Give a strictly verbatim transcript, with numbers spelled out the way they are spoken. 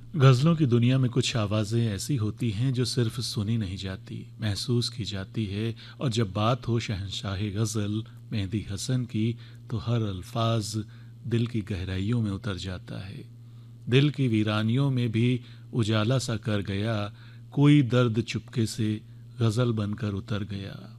गज़लों की दुनिया में कुछ आवाज़ें ऐसी होती हैं जो सिर्फ़ सुनी नहीं जाती, महसूस की जाती है। और जब बात हो शहंशाहे ग़ज़ल मेहदी हसन की, तो हर अल्फ़ाज़ दिल की गहराइयों में उतर जाता है। दिल की वीरानियों में भी उजाला सा कर गया, कोई दर्द चुपके से ग़ज़ल बनकर उतर गया।